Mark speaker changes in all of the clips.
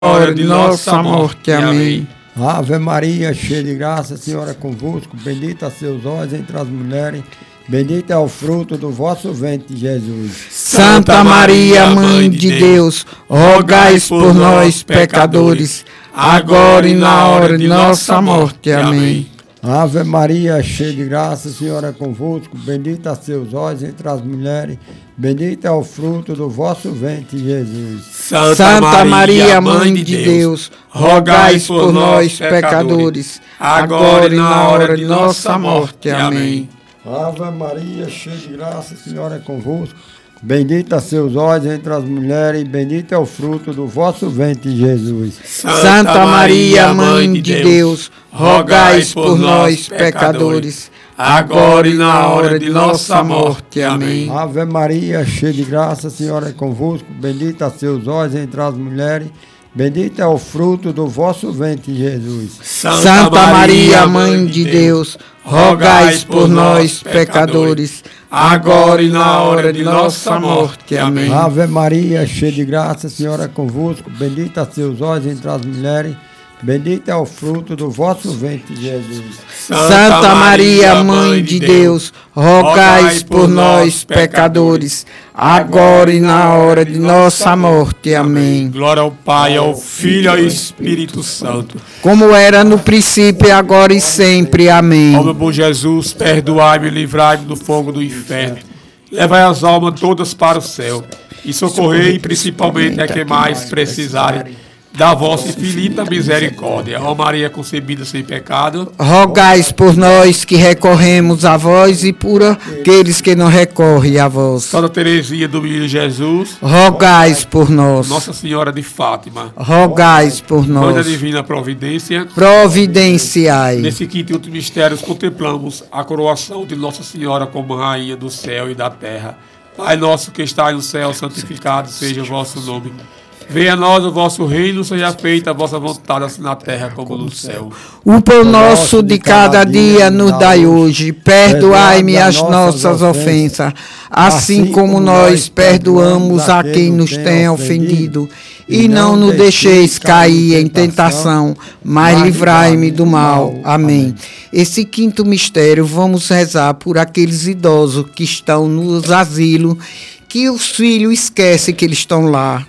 Speaker 1: hora de nossa morte. Amém.
Speaker 2: Ave Maria, cheia de graça, Senhor é convosco. Bendita seus vós entre as mulheres. Bendito é o fruto do vosso ventre, Jesus.
Speaker 1: Santa Maria, Mãe de Deus, rogai por nós, pecadores, agora e na hora de nossa morte. Amém.
Speaker 2: Ave Maria, cheia de graça, Senhor é convosco. Bendita seus vós entre as mulheres. Bendito é o fruto do vosso ventre, Jesus.
Speaker 1: Santa Maria, Mãe de Deus, rogai por nós, pecadores, agora e na hora de nossa morte. Amém.
Speaker 2: Ave Maria, cheia de graça, Senhor é convosco. Bendita seus vós entre as mulheres, e bendito é o fruto do vosso ventre, Jesus.
Speaker 1: Santa Maria, Mãe de Deus, rogai por nós, pecadores, agora e na hora de nossa morte. Amém.
Speaker 2: Ave Maria, cheia de graça, Senhor é convosco. Bendita seus vós entre as mulheres, bendito é o fruto do vosso ventre, Jesus.
Speaker 1: Santa Maria, Mãe de Deus, rogai por nós, pecadores, agora e na hora de nossa morte. Amém.
Speaker 2: Ave Maria, cheia de graça, Senhor é convosco. Bendita seus vós entre as mulheres, bendito é o fruto do vosso ventre, Jesus.
Speaker 1: Santa Maria, Mãe de Deus, rogai por nós, pecadores, agora e na hora de nossa morte. Amém.
Speaker 3: Glória ao Pai, ao Filho e ao Espírito Santo.
Speaker 1: Como era no princípio, agora e sempre. Amém.
Speaker 3: Ó meu bom Jesus, perdoai-me e livrai-me do fogo do inferno. Levai as almas todas para o céu e socorrei principalmente a quem mais precisarem da vossa infinita misericórdia. Ó Maria concebida sem pecado,
Speaker 1: rogais por nós que recorremos a vós e por aqueles que não recorrem a vós.
Speaker 3: Santa Teresinha do Menino Jesus,
Speaker 1: rogais por nós.
Speaker 3: Nossa Senhora de Fátima,
Speaker 1: rogais por nós.
Speaker 3: Mãe da Divina Providência,
Speaker 1: providenciai.
Speaker 3: Nesse quinto e último mistério contemplamos a coroação de Nossa Senhora como Rainha do céu e da terra. Pai nosso que estais no céu, santificado seja o vosso nome. Venha a nós o vosso reino, seja feita a vossa vontade, assim na terra como no céu.
Speaker 1: O pão nosso de cada dia nos dai hoje. Perdoai-me as nossas ofensas, assim como nós perdoamos a quem nos tem ofendido. E não nos deixeis cair em tentação, mas livrai-me do mal. Amém. Esse quinto mistério, vamos rezar por aqueles idosos que estão nos asilos, que os filhos esquecem que eles estão lá.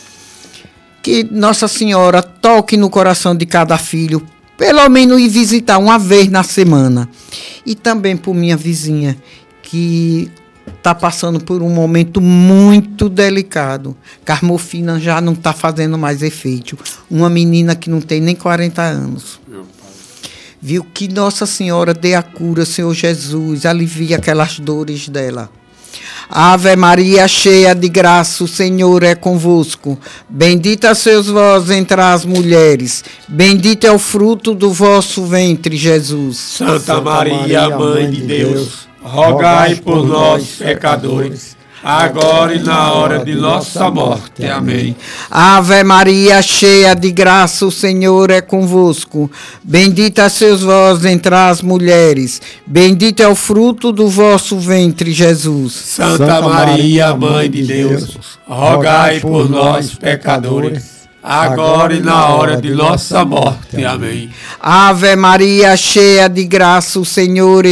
Speaker 1: Que Nossa Senhora toque no coração de cada filho, pelo menos ir visitar uma vez na semana. E também por minha vizinha, que está passando por um momento muito delicado. Carmofina já não está fazendo mais efeito. Uma menina que não tem nem 40 anos. Viu? Que Nossa Senhora dê a cura, Senhor Jesus, alivie aquelas dores dela. Ave Maria, cheia de graça, o Senhor é convosco. Bendita sois vós entre as mulheres. Bendito é o fruto do vosso ventre, Jesus.
Speaker 3: Santa Maria, Mãe de Deus, rogai por nós, pecadores, agora e na hora de nossa morte. Amém.
Speaker 1: Ave Maria, cheia de graça, o Senhor é convosco. Bendita sois vós entre as mulheres. Bendito é o fruto do vosso ventre, Jesus.
Speaker 3: Santa Maria, Mãe de Deus, rogai por nós, pecadores, agora e na hora de nossa morte. Amém.
Speaker 1: Ave Maria, cheia de graça, o Senhor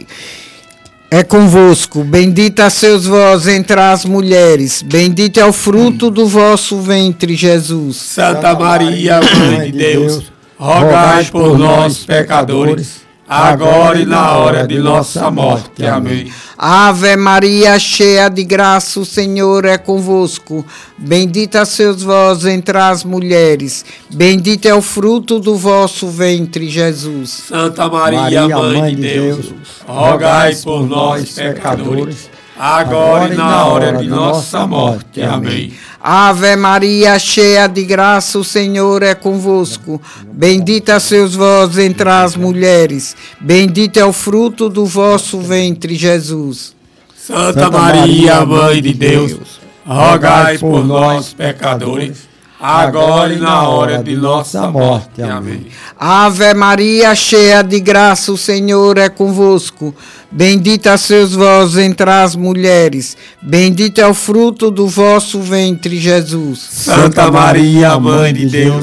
Speaker 1: é convosco. Bendita sois vós entre as mulheres. Bendito é o fruto do vosso ventre, Jesus.
Speaker 3: Santa Maria, Mãe de Deus, rogai por nós, pecadores, agora e na hora de nossa morte. Amém.
Speaker 1: Ave Maria, cheia de graça, o Senhor é convosco. Bendita sois vós entre as mulheres. Bendito é o fruto do vosso ventre, Jesus.
Speaker 3: Santa Maria, Mãe de Deus, rogai por nós, pecadores, agora e na hora de nossa morte. Amém.
Speaker 1: Ave Maria, cheia de graça, o Senhor é convosco. Bendita sois vós entre as mulheres. Bendito é o fruto do vosso ventre, Jesus.
Speaker 3: Santa Maria, Mãe de Deus, rogai por nós, pecadores, agora e na hora de nossa morte. Amém.
Speaker 1: Ave Maria, cheia de graça, o Senhor é convosco. Bendita sois vós entre as mulheres, bendito é o fruto do vosso ventre, Jesus.
Speaker 3: Santa Maria, Mãe de Deus,